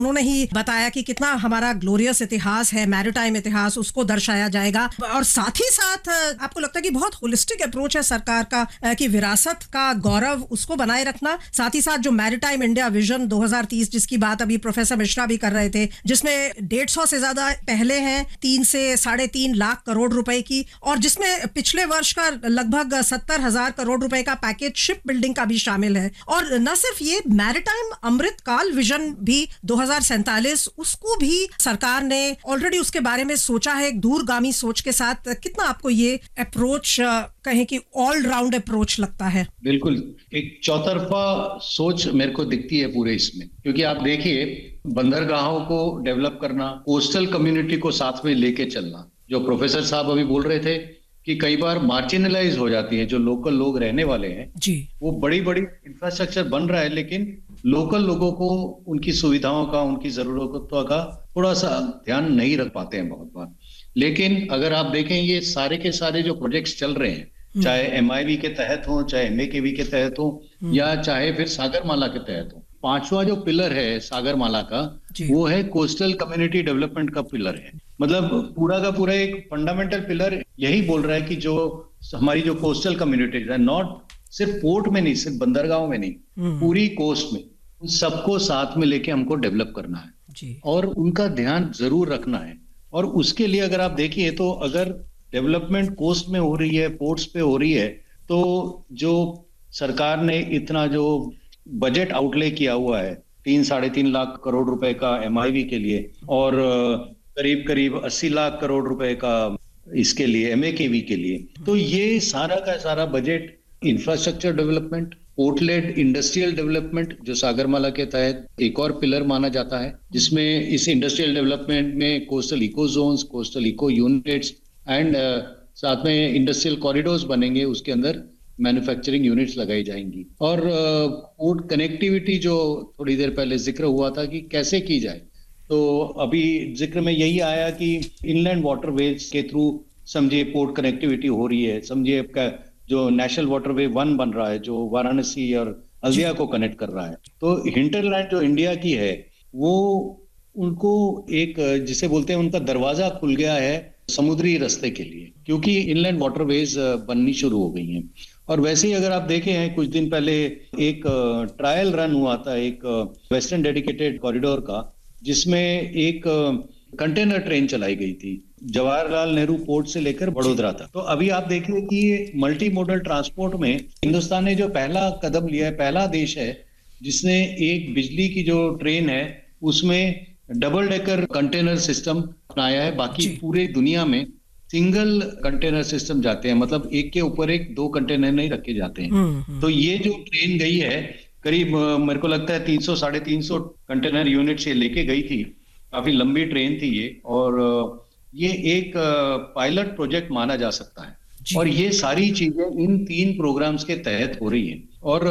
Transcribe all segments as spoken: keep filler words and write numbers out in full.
उन्होंने ही बताया कि कितना हमारा ग्लोरियस इतिहास है, मैरिटाइम इतिहास, उसको दर्शाया जाएगा। और साथ ही साथ आपको लगता है कि बहुत होलिस्टिक अप्रोच है सरकार का कि विरासत का गौरव उसको बनाए रखना, साथ ही साथ जो मैरिटाइम इंडिया विजन दो हज़ार तीस जिसकी बात अभी प्रोफेसर मिश्रा भी कर रहे थे, जिसमें डेढ़ सौ से ज्यादा पहले हैं, तीन से साढ़े तीन लाख करोड़ रुपए की, और जिसमें पिछले वर्ष का लगभग सत्तर हजार करोड़ रुपए का पैकेज शिप बिल्डिंग का भी शामिल है। और न सिर्फ ये, मैरिटाइम अमृत काल विजन भी दो हज़ार सैंतालीस, उसको भी सरकार ने ऑलरेडी उसके बारे में सोचा है, एक दूरगामी सोच के साथ। कितना आपको ये अप्रोच कहें कि ऑल राउंड अप्रोच लगता है? बिल्कुल, एक चौतरफा सोच मेरे को दिखती है पूरे इसमें, क्योंकि आप देखिए बंदरगाहों को डेवलप करना, कोस्टल कम्युनिटी को साथ में लेके चलना, जो प्रोफेसर साहब अभी बोल रहे थे कि कई बार मार्जिनलाइज हो जाती है जो लोकल लोग रहने वाले हैं जी, वो बड़ी बड़ी इंफ्रास्ट्रक्चर बन रहा है, लेकिन लोकल लोगों को उनकी सुविधाओं का, उनकी जरूरतों का थोड़ा सा ध्यान नहीं रख पाते हैं बहुत बार। लेकिन अगर आप देखें ये सारे के सारे जो प्रोजेक्ट्स चल रहे हैं, चाहे एमआईवी के तहत हो, चाहे एमएकेवी के तहत हो, या चाहे फिर सागरमाला के तहत हो, पांचवा जो पिलर है सागरमाला का, वो है कोस्टल कम्युनिटी डेवलपमेंट का पिलर है। मतलब पूरा का पूरा एक फंडामेंटल पिलर यही बोल रहा है कि जो हमारी जो कोस्टल कम्युनिटीज है, नॉट सिर्फ पोर्ट में नहीं, सिर्फ बंदरगाहों में नहीं, पूरी कोस्ट में, उन सबको साथ में लेके हमको डेवलप करना है जी, और उनका ध्यान जरूर रखना है। और उसके लिए अगर आप देखिए तो अगर डेवलपमेंट कोस्ट में हो रही है, पोर्ट्स पे हो रही है, तो जो सरकार ने इतना जो बजट आउटले किया हुआ है, तीन साढ़े तीन लाख करोड़ रुपए का एमआईवी के लिए, और करीब करीब अस्सी लाख करोड़ रुपए का इसके लिए एमएकेवी के लिए, तो ये सारा का सारा budget infrastructure development, port-led industrial development, जो सागरमाला के तहत एक और पिलर माना जाता है, जिसमें इस इंडस्ट्रियल डेवलपमेंट में coastal eco Jones, coastal eco units and साथ में इंडस्ट्रियल कॉरिडोर्स बनेंगे, उसके अंदर मैन्युफैक्चरिंग यूनिट्स लगाई जाएंगी। और पोर्ट uh, कनेक्टिविटी जो थोड़ी देर पहले जिक्र हुआ था कि कैसे की जाए, तो अभी जिक्र में यही आया कि इनलैंड वाटरवेज के थ्रू समझिए पोर्ट कनेक्टिविटी हो रही है। समझिए आपका जो नेशनल वाटरवे वन बन रहा है, जो वाराणसी और हल्दिया को कनेक्ट कर रहा है, तो हिंटरलैंड जो इंडिया की है, वो उनको एक जिसे बोलते हैं उनका दरवाजा खुल गया है समुद्री रास्ते के लिए, क्योंकि इनलैंड वाटरवेज बननी शुरू हो गई हैं। और वैसे ही अगर आप देखे हैं, कुछ दिन पहले एक ट्रायल रन हुआ था एक वेस्टर्न डेडिकेटेड कॉरिडोर का, जिसमें एक कंटेनर ट्रेन चलाई गई थी जवाहरलाल नेहरू पोर्ट से लेकर बड़ोदरा तक। तो अभी आप देखिए कि मल्टी मोडल ट्रांसपोर्ट में हिंदुस्तान ने जो पहला कदम लिया है, पहला देश है जिसने एक बिजली की जो ट्रेन है उसमें डबल डेकर कंटेनर सिस्टम अपनाया है। बाकी पूरे दुनिया में सिंगल कंटेनर सिस्टम जाते हैं, मतलब एक के ऊपर एक दो कंटेनर नहीं रखे जाते हैं। तो ये जो ट्रेन गई है, करीब मेरे को लगता है तीन सौ साढ़े तीन सौ कंटेनर यूनिट से लेके गई थी, काफी लंबी ट्रेन थी ये, और ये एक पायलट प्रोजेक्ट माना जा सकता है। और ये सारी चीजें इन तीन प्रोग्राम्स के तहत हो रही हैं। और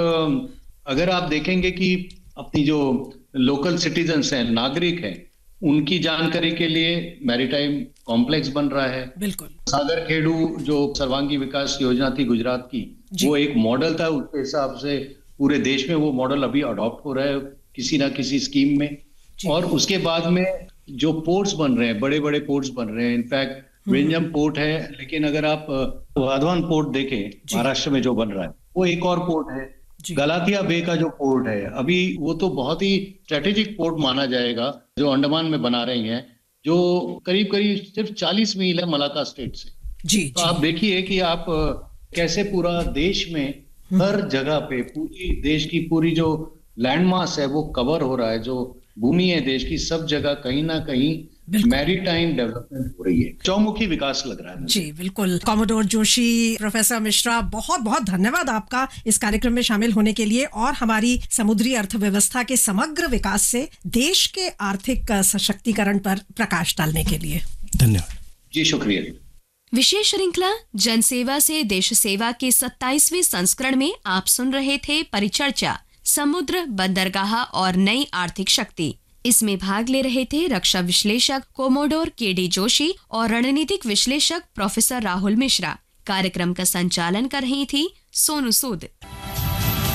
अगर आप देखेंगे कि अपनी जो लोकल सिटीजन्स हैं, नागरिक हैं, उनकी जानकारी के लिए मैरीटाइम कॉम्प्लेक्स बन रहा है। बिल्कुल, सागर खेड़ू जो सर्वांगी विकास योजना थी गुजरात की, वो एक मॉडल था, उसके हिसाब से पूरे देश में वो मॉडल अभी अडॉप्ट हो रहा है किसी ना किसी स्कीम में। और उसके बाद में जो पोर्ट्स बन रहे हैं, बड़े बड़े पोर्ट्स बन रहे हैं, इनफैक्ट विंजम पोर्ट है, लेकिन अगर आप वाधवान पोर्ट देखें महाराष्ट्र में जो बन रहा है, वो एक और पोर्ट है। गलाथिया बे का जो पोर्ट है, अभी वो तो बहुत ही स्ट्रेटेजिक पोर्ट माना जाएगा, जो अंडमान में बना रही हैं, जो करीब करीब सिर्फ चालीस मील है मलाका स्टेट से। जी, तो जी. आप देखिए कि आप कैसे पूरा देश में हर जगह पे पूरी देश की पूरी जो लैंडमास है वो कवर हो रहा है, जो भूमि है देश की, सब जगह कहीं ना कहीं मैरीटाइम डेवलपमेंट हो रही है, चौमुखी विकास लग रहा है। जी बिल्कुल। कॉमोडोर जोशी, प्रोफेसर मिश्रा, बहुत बहुत धन्यवाद आपका इस कार्यक्रम में शामिल होने के लिए और हमारी समुद्री अर्थव्यवस्था के समग्र विकास से देश के आर्थिक सशक्तिकरण पर प्रकाश डालने के लिए। धन्यवाद जी, शुक्रिया। विशेष श्रृंखला जनसेवा से देश सेवा के सत्ताईसवें संस्करण में आप सुन रहे थे परिचर्चा समुद्र, बंदरगाह और नई आर्थिक शक्ति। इसमें भाग ले रहे थे रक्षा विश्लेषक कोमोडोर के डी जोशी और रणनीतिक विश्लेषक प्रोफेसर राहुल मिश्रा। कार्यक्रम का संचालन कर रही थी सोनू सूद।